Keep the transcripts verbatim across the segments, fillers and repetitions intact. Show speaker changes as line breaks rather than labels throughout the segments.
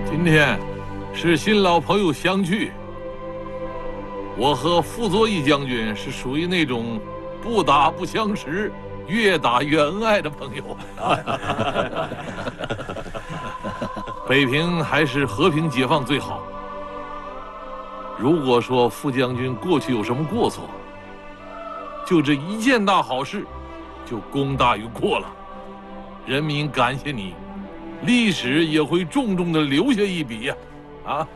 今天是新老朋友相聚。我和傅作义将军是属于那种不打不相识，越打越恩爱的朋友。北平还是和平解放最好。如果说傅将军过去有什么过错，就这一件大好事，就功大于过了。人民感谢你，历史也会重重的留下一笔呀！啊！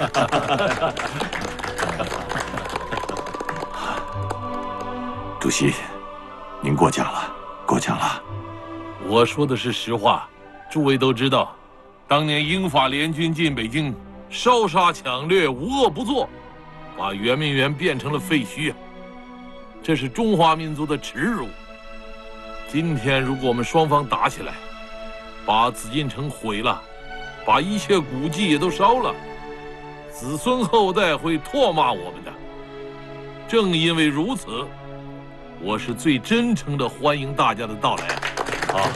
主席，您过奖了，过奖了。
我说的是实话，诸位都知道，当年英法联军进北京，烧杀抢掠，无恶不作，把圆明园变成了废墟，这是中华民族的耻辱。今天如果我们双方打起来，把紫禁城毁了，把一切古迹也都烧了，子孙后代会唾骂我们的。正因为如此，我是最真诚的欢迎大家的到来。
好，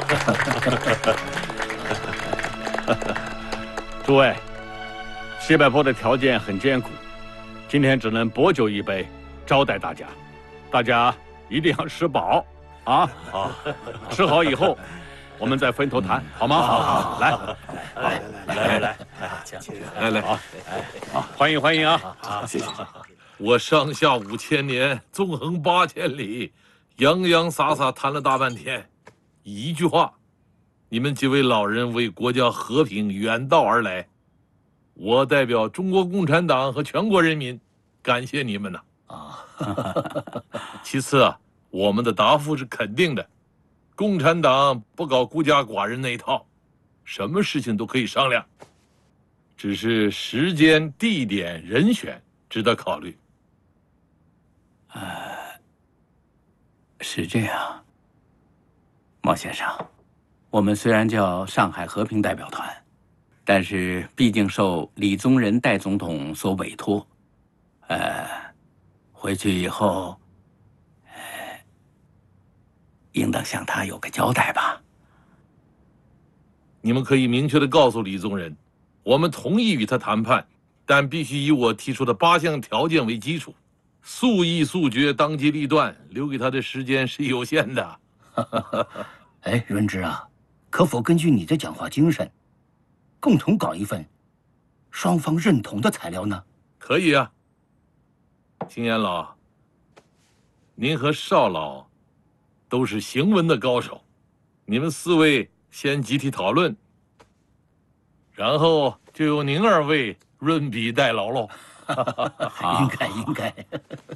诸位，西北坡的条件很艰苦，今天只能薄酒一杯，招待大家。大家一定要吃饱啊！好，吃好以后，我们再分头谈，好吗？好，好，来，来，来，来，来，
来来，
好，好，欢迎欢迎啊！
好，谢谢。
我上下五千年，纵横八千里，洋洋洒洒谈了大半天，一句话，你们几位老人为国家和平远道而来，我代表中国共产党和全国人民感谢你们呐！啊，其次啊，我们的答复是肯定的，共产党不搞孤家寡人那一套，什么事情都可以商量，只是时间、地点、人选值得考虑。
呃，是这样，毛先生，我们虽然叫上海和平代表团，但是毕竟受李宗仁代总统所委托，呃，回去以后，呃，应当向他有个交代吧。
你们可以明确地告诉李宗仁，我们同意与他谈判，但必须以我提出的八项条件为基础。速议速决，当机立断，留给他的时间是有限的。
哎，润之啊，可否根据你的讲话精神，共同搞一份双方认同的材料呢？
可以啊。青岩老，您和邵老都是行文的高手，你们四位先集体讨论，然后就由您二位润笔代劳喽。
应该应该。